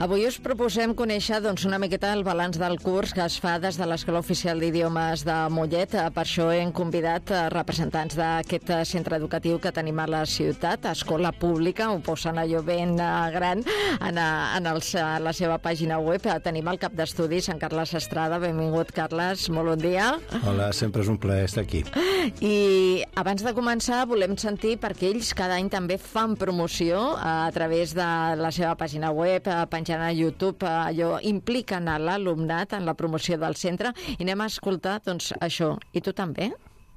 Avui us proposem conèixer una miqueta el balanç del curs que es fa des de l'Escola Oficial d'Idiomes de Mollet. Per això hem convidat representants d'aquest centre educatiu que tenim a la ciutat, escola pública, ho posen allò ben gran en la seva pàgina web. Tenim el cap d'estudis, en Carles Estrada. Benvingut, Carles, molt bon dia. Hola, sempre és un plaer estar aquí. I abans de començar volem sentir, perquè ells cada any també fan promoció a través de la seva pàgina web, penjant a YouTube, allò impliquen a l'alumnat en la promoció del centre, i anem a escoltar això. I tu també?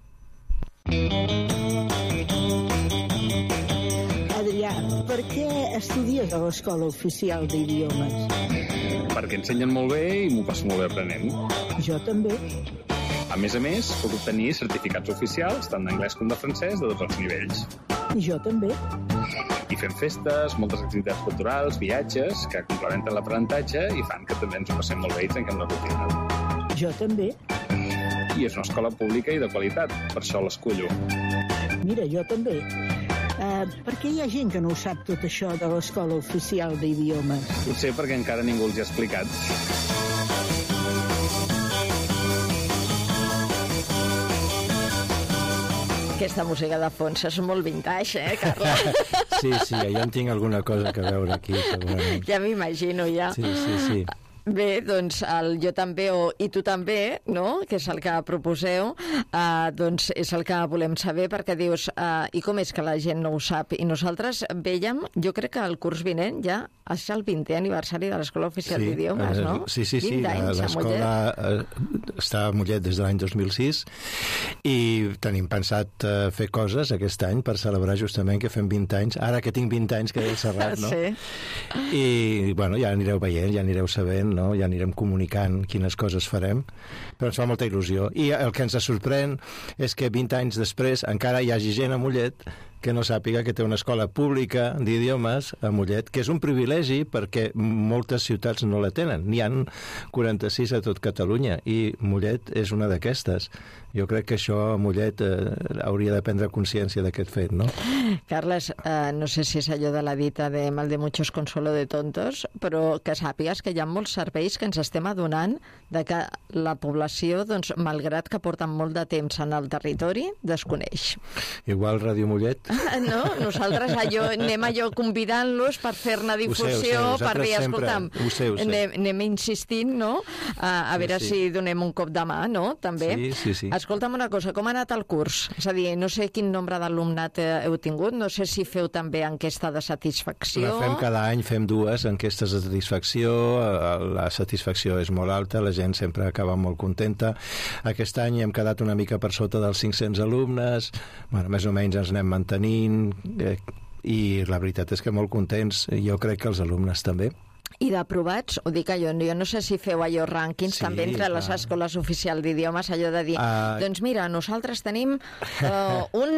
Adrià, per què estudies a l'Escola Oficial d'Idiomes? Perquè ensenyen molt bé i m'ho passo molt bé aprenent. Jo també. A més, puc obtenir certificats oficials, tant d'anglès com de francès, de tots els nivells. Jo també. I fem festes, moltes activitats culturals, viatges, que complementen l'aprenentatge i fan que també ens ho passem molt bé i trenquem la rutina. Jo també. I és una escola pública i de qualitat, per això l'escollo. Mira, jo també. Per què hi ha gent que no ho sap tot això de l'Escola Oficial d'Idiomes? Potser perquè encara ningú els hi ha explicat. Aquesta música de fons és molt vintage, Carla? Sí, jo en tinc alguna cosa que veure aquí, segurament. Ja m'imagino, ja. Sí. Bé, jo també, i tu també, no?, que és el que proposeu, és el que volem saber, perquè dius, i com és que la gent no ho sap? I nosaltres veiem, jo crec que el curs vinent ja és el 20è aniversari de l'Escola Oficial d'Idiomes, no? Sí, 20 anys l'escola està a Mollet des de l'any 2006 i tenim pensat fer coses aquest any per celebrar justament que fem 20 anys, ara que tinc 20 anys que he serrat, no? Sí. I, bueno, ja anireu veient, ja anireu sabent, no? Ja anirem comunicant quines coses farem, però ens fa molta il·lusió. I el que ens sorprèn és que 20 anys després encara hi hagi gent a Mollet que no sàpiga que té una escola pública d'idiomes a Mollet, que és un privilegi perquè moltes ciutats no la tenen. N'hi ha 46 a tot Catalunya i Mollet és una d'aquestes. Jo crec que això a Mollet hauria de prendre consciència d'aquest fet, no? Carles, no sé si és allò de la dita de mal de muchos consuelo de tontos, però que sàpigues que hi ha molts serveis que ens estem adonant de que la població, malgrat que porten molt de temps en el territori, desconeix. Igual Ràdio Mollet. No, nosaltres anem convidant-los per fer-ne difusió, per dir, escolta'm, anem insistint, no?, a veure si donem un cop de mà, no?, també. Sí. Escolta'm una cosa, com ha anat el curs? És a dir, no sé quin nombre d'alumnat heu tingut, no sé si feu també enquesta de satisfacció. La fem cada any, fem 2 enquestes de satisfacció, la satisfacció és molt alta, la gent sempre acaba molt contenta. Aquest any hem quedat una mica per sota dels 500 alumnes, bueno, més o menys ens anem mantenint, i la veritat és que molt contents, jo crec que els alumnes també. I d'aprovats, ho dic jo no sé si feu allò rànquings també entre les escoles oficials d'idiomes, allò de dir, doncs mira, nosaltres tenim un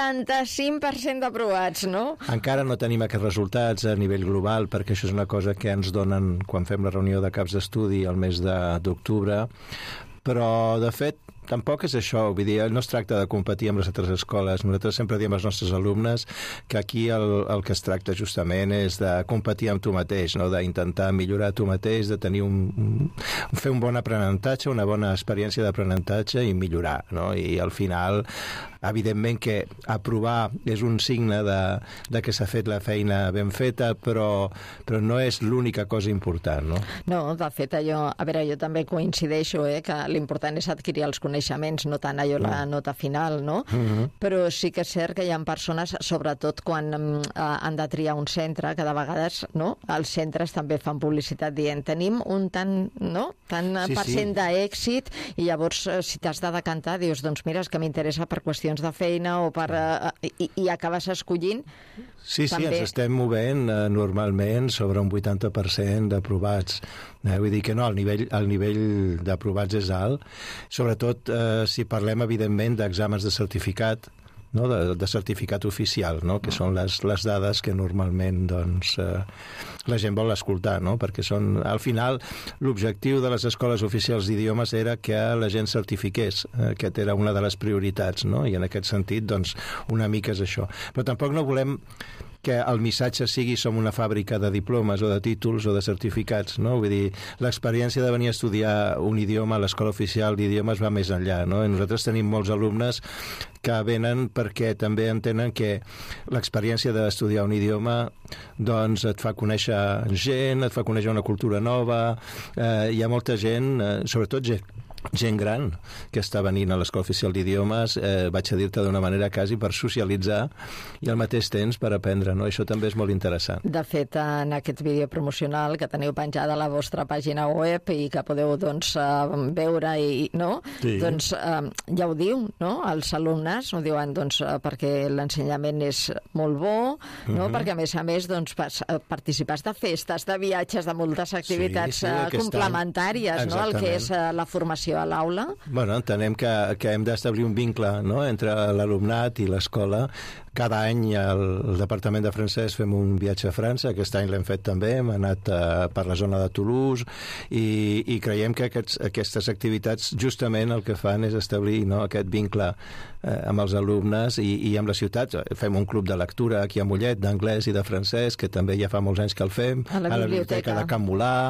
95% d'aprovats, no? Encara no tenim aquests resultats a nivell global, perquè això és una cosa que ens donen quan fem la reunió de caps d'estudi al mes d'octubre, però de fet tampoc és això, vull dir, no es tracta de competir amb les altres escoles. Nosaltres sempre diem als nostres alumnes que aquí el que es tracta justament és de competir amb tu mateix, no? D'intentar millorar tu mateix, de tenir fer un bon aprenentatge, una bona experiència d'aprenentatge i millorar, no? I al final, evidentment que aprovar és un signe de que s'ha fet la feina ben feta, però no és l'única cosa important, no? No, de fet, jo també coincideixo, que l'important és adquirir els coneixements, no tant la nota final, no? Però sí que és cert que hi ha persones, sobretot quan han de triar un centre, que de vegades, no?, els centres també fan publicitat dient, tenim un tant percent d'èxit, i llavors si t'has de decantar dius, doncs mira, és que m'interessa per qüestions de feina o per... i acabes escollint. Sí, ens estem movent normalment sobre un 80% d'aprovats. Vull dir que no, el nivell d'aprovats és alt, sobretot si parlem, evidentment, d'exàmens de certificat, no? de certificat oficial, no? Que són les dades que normalment la gent vol escoltar, no? Perquè són, al final, l'objectiu de les escoles oficials d'idiomes era que la gent certifiqués, aquest era una de les prioritats, no? I en aquest sentit, una mica és això. Però tampoc no volem que el missatge sigui som una fàbrica de diplomes o de títols o de certificats, no? Vull dir, l'experiència de venir a estudiar un idioma a l'Escola Oficial d'Idiomes va més enllà, no? I nosaltres tenim molts alumnes que venen perquè també entenen que l'experiència d'estudiar un idioma doncs et fa conèixer gent, et fa conèixer una cultura nova, hi ha molta gent, sobretot gent gran que està venint a l'Escola Oficial d'Idiomes, vaig a dir-te d'una manera quasi per socialitzar i al mateix temps per aprendre, no? Això també és molt interessant. De fet, en aquest vídeo promocional que teniu penjada a la vostra pàgina web i que podeu doncs, veure no? Sí. Doncs ja ho diu, no? Els alumnes ho diuen doncs, perquè l'ensenyament és molt bo, no? Perquè a més doncs, participes de festes, de viatges, de moltes activitats complementàries, no? El que és la formació a l'aula. Bueno, entenem que hem d'establir un vincle, no?, entre l'alumnat i l'escola. Cada any al Departament de Francès fem un viatge a França, aquest any l'hem fet també, hem anat per la zona de Toulouse i creiem que aquestes activitats justament el que fan és establir, no, aquest vincle amb els alumnes i amb la ciutat. Fem un club de lectura aquí a Mollet, d'anglès i de francès, que també ja fa molts anys que el fem, a la biblioteca de Can Molà.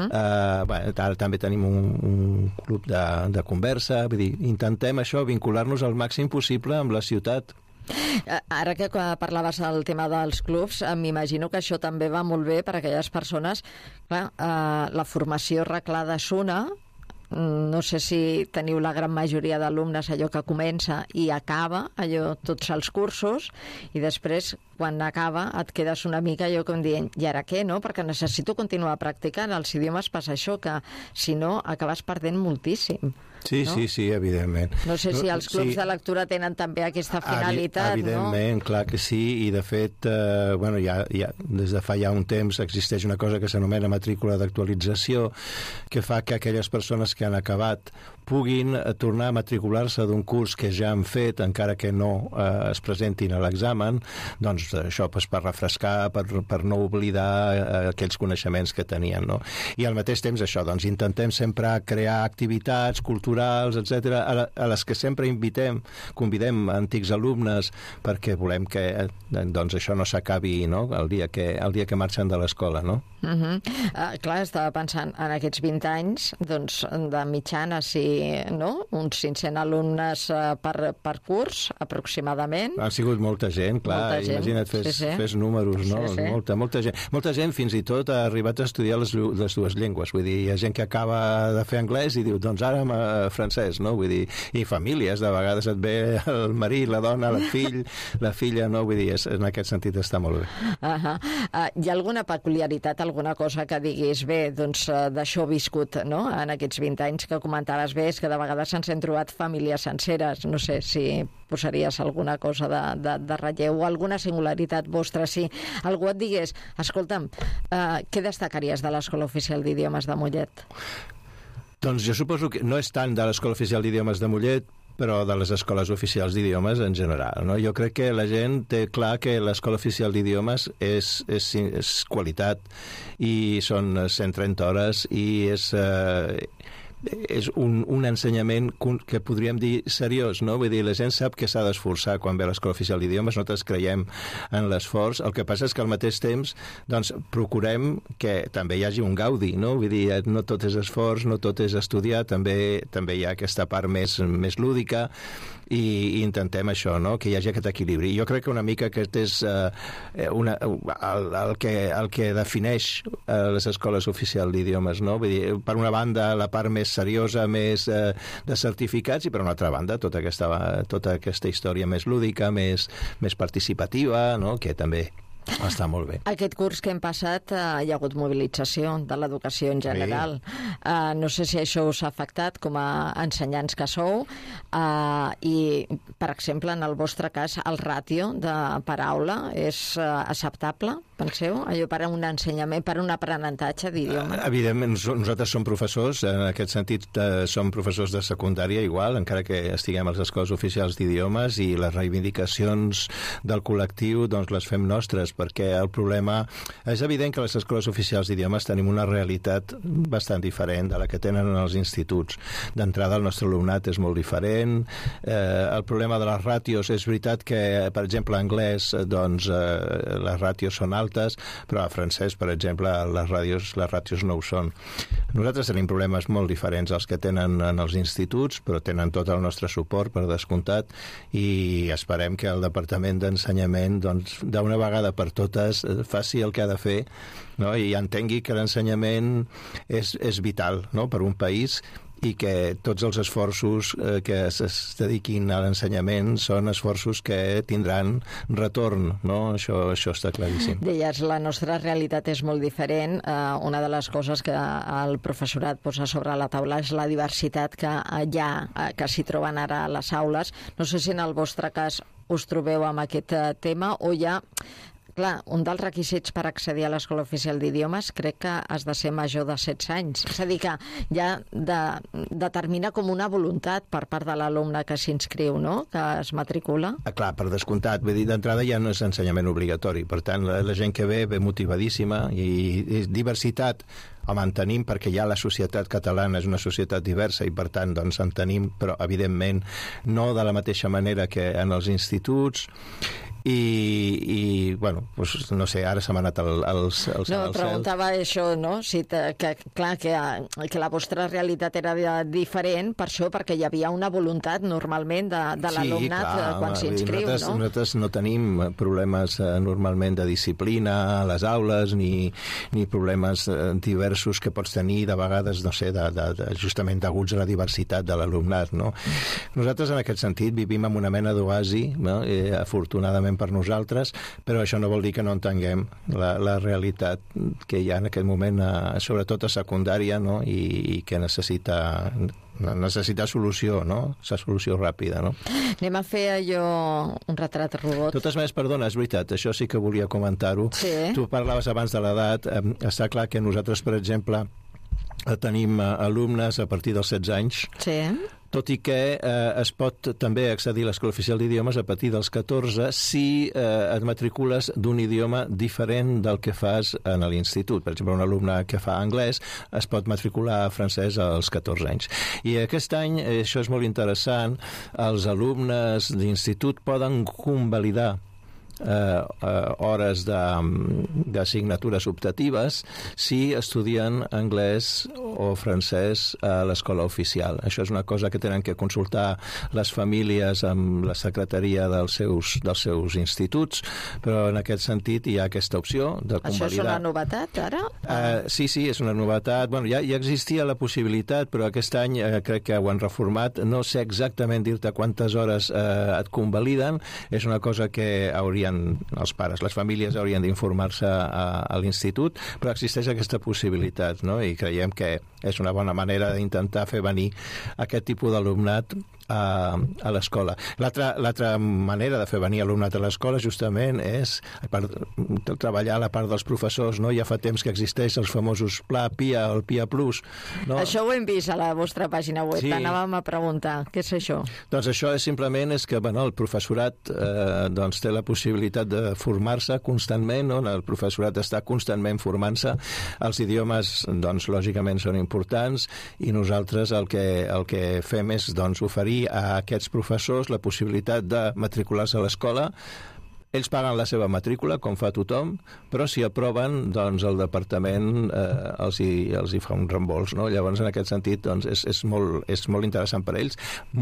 Ara també tenim un club de conversa, vull dir, intentem això, vincular-nos al màxim possible amb la ciutat. Ara que parlaves del tema dels clubs, m'imagino que això també va molt bé per a aquelles persones. Clar, la formació reglada és una, no sé si teniu la gran majoria d'alumnes allò que comença i acaba, allò tots els cursos, i després quan acaba et quedes una mica allò com dient, i ara què, no? Perquè necessito continuar practicant. Als idiomes passa això, que si no acabes perdent moltíssim. Sí, no? sí, evidentment. No sé si els clubs de lectura tenen també aquesta finalitat, evidentment, no? Clar que sí, i de fet, des de fa ja un temps existeix una cosa que s'anomena matrícula d'actualització, que fa que aquelles persones que han acabat puguin tornar a matricular-se d'un curs que ja han fet, encara que no es presentin a l'examen, doncs això per refrescar, per no oblidar aquells coneixements que tenien, no? I al mateix temps això, doncs intentem sempre crear activitats culturals, etc., a les que sempre convidem antics alumnes, perquè volem que doncs això no s'acabi, no?, el dia que marxen de l'escola, no? Clar, estava pensant en aquests 20 anys, doncs de mitjana, no? Uns 500 alumnes per curs, aproximadament. Ha sigut molta gent, clar, imagina't, fes números, no? Sí. Molta gent. Molta gent fins i tot ha arribat a estudiar les dues llengües, vull dir, hi ha gent que acaba de fer anglès i diu, doncs ara francès, no? Vull dir, i famílies, de vegades et ve el marit, la dona, la filla, no? Vull dir, en aquest sentit està molt bé. Hi ha alguna peculiaritat, alguna cosa que diguis, bé, doncs d'això viscut, no?, en aquests 20 anys que comentaves, bé, és que de vegades ens hem trobat famílies senceres. No sé si posaries alguna cosa de relleu o alguna singularitat vostra. Si algú et digués, escolta'm, què destacaries de l'Escola Oficial d'Idiomes de Mollet? Doncs jo suposo que no és tant de l'Escola Oficial d'Idiomes de Mollet, però de les escoles oficials d'idiomes en general, no? Jo crec que la gent té clar que l'Escola Oficial d'Idiomes és qualitat i són 130 hores i és un ensenyament que podríem dir seriós, no? Vull dir, la gent sap que s'ha d'esforçar quan ve a l'Escola Oficial d'Idiomes, nosaltres creiem en l'esforç. El que passa és que al mateix temps doncs, procurem que també hi hagi un gaudi, no? Vull dir, no tot és esforç, no tot és estudiar, també hi ha aquesta part més lúdica i intentem això, no?, que hi hagi aquest equilibri. Jo crec que una mica aquest és el que defineix les escoles oficials d'idiomes, no? Vull dir, per una banda, la part més seriosa, més de certificats, i per una altra banda, tota aquesta història més lúdica, més participativa, no?, que també està molt bé. Aquest curs que hem passat hi ha hagut mobilització de l'educació en general. No sé si això us ha afectat com a ensenyants que sou i, per exemple, en el vostre cas, el ràtio de paraula és acceptable penseu? Allò per a un ensenyament, per a un aprenentatge d'idioma? Evidentment, nosaltres som professors, en aquest sentit som professors de secundària igual, encara que estiguem a les escoles oficials d'idiomes, i les reivindicacions del col·lectiu doncs les fem nostres, perquè el problema... És evident que a les escoles oficials d'idiomes tenim una realitat bastant diferent de la que tenen en els instituts. D'entrada, el nostre alumnat és molt diferent. El problema de les ràtios, és veritat que, per exemple, a anglès, doncs, les ràtios són altes, però a francès, per exemple, les ràtios no ho són. Nosaltres tenim problemes molt diferents als que tenen en els instituts, però tenen tot el nostre suport, per descomptat, i esperem que el Departament d'Ensenyament, doncs, d'una vegada per totes, faci el que ha de fer, no? I entengui que l'ensenyament és vital, no?, per un país, i que tots els esforços que es dediquin a l'ensenyament són esforços que tindran retorn, no? Això està claríssim. Deies, la nostra realitat és molt diferent. Una de les coses que el professorat posa sobre la taula és la diversitat que hi ha, que s'hi troben ara a les aules. No sé si en el vostre cas us trobeu amb aquest tema o hi ha... Clar, un dels requisits per accedir a l'Escola Oficial d'Idiomes crec que has de ser major de 16 anys. És a dir, que ja determina com una voluntat per part de l'alumne que s'inscriu, no?, que es matricula. Clar, per descomptat. Vull dir, d'entrada ja no és ensenyament obligatori. Per tant, la gent que ve motivadíssima, i diversitat en tenim, perquè ja la societat catalana és una societat diversa i, per tant, doncs en tenim, però, evidentment, no de la mateixa manera que en els instituts. I bueno, doncs, no sé, ara se m'ha anat el cel. No, preguntava això, no? Si clar, que la vostra realitat era diferent per això, perquè hi havia una voluntat normalment de l'alumnat quan s'inscriu, no? Nosaltres no tenim problemes normalment de disciplina a les aules, ni problemes diversos que pots tenir de vegades, no sé, justament deguts a la diversitat de l'alumnat, no? Nosaltres en aquest sentit vivim en una mena d'oasi, no? Afortunadament per nosaltres, però això no vol dir que no entenguem la realitat que hi ha en aquest moment, sobretot a secundària, no? I que necessita solució, no? Solució ràpida, no? Anem a fer allò, un retrat robot. Totes més, perdona, és veritat, això sí que volia comentar-ho. Sí. Tu parlaves abans de l'edat, està clar que nosaltres, per exemple, tenim alumnes a partir dels 16 anys. Sí. Tot i que es pot també accedir a l'Escola Oficial d'Idiomes a partir dels 14 si et matricules d'un idioma diferent del que fas en l'institut. Per exemple, un alumne que fa anglès es pot matricular a francès als 14 anys. I aquest any, això és molt interessant, els alumnes d'institut poden convalidar hores d'assignatures optatives si estudien anglès o francès a l'escola oficial. Això és una cosa que tenen que consultar les famílies amb la secretaria dels seus instituts, però en aquest sentit hi ha aquesta opció de convalidar. Això és una novetat, ara? Sí, és una novetat. Bueno, ja existia la possibilitat, però aquest any crec que ho han reformat. No sé exactament dir-te quantes hores et convaliden. És una cosa que els pares, les famílies haurien d'informar-se a l'institut, però existeix aquesta possibilitat, no? I creiem que és una bona manera d'intentar fer venir aquest tipus d'alumnat a l'escola. L'altra manera de fer venir alumnat a l'escola justament és treballar a la part dels professors, no? Ja fa temps que existeix els famosos PLA, PIA, el PIA Plus, no? Això ho hem vist a la vostra pàgina web, sí. T'anàvem a preguntar, què és això? Doncs això simplement és que el professorat doncs té la possibilitat de formar-se constantment, no? El professorat està constantment formant-se, els idiomes doncs lògicament són importants i nosaltres el que fem és doncs oferir a aquests professors la possibilitat de matricular-se a l'escola. Ells paguen la seva matrícula, com fa tothom, però si aproven, doncs el departament els hi fa un reembols, no? Llavors, en aquest sentit, doncs, és molt interessant per a ells.